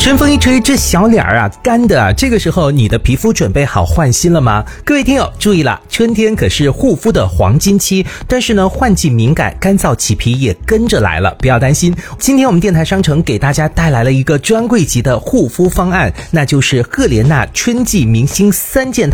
春风一吹，这小脸儿啊干的啊，这个时候你的皮肤准备好换新了吗？各位听友注意了，春天可是护肤的黄金期，但是呢换季敏感，干燥起皮也跟着来了，不要担心。今天我们电台商城给大家带来了一个专柜级的护肤方案，那就是赫莲娜春季明星3件套